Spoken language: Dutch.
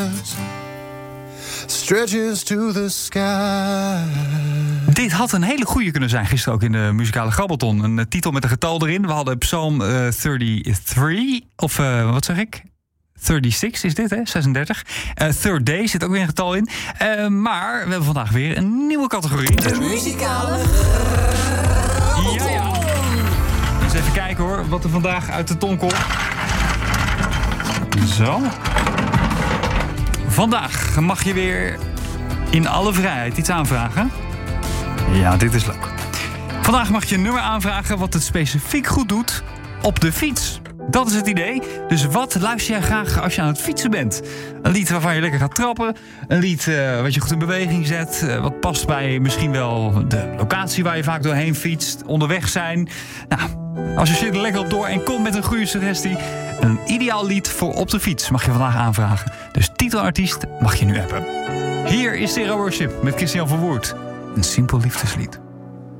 stretches to the sky. Dit had een hele goeie kunnen zijn gisteren ook in de muzikale grabbelton. Een titel met een getal erin. We hadden Psalm 33, of wat zeg ik? 36 is dit, hè? 36. Third Day zit ook weer een getal in. Maar we hebben vandaag weer een nieuwe categorie. De muzikale ja. Eens even kijken hoor, wat er vandaag uit de ton komt. Zo. Vandaag mag je weer in alle vrijheid iets aanvragen. Ja, dit is leuk. Vandaag mag je een nummer aanvragen wat het specifiek goed doet op de fiets. Dat is het idee. Dus wat luister jij graag als je aan het fietsen bent? Een lied waarvan je lekker gaat trappen. Een lied wat je goed in beweging zet. Wat past bij misschien wel de locatie waar je vaak doorheen fietst. Onderweg zijn. Nou, associeer er lekker op door en kom met een goede suggestie. Een ideaal lied voor op de fiets mag je vandaag aanvragen. Dus titelartiest mag je nu appen. Hier is Stereo Worship met Christian Verwoerd. Een simpel liefdeslied.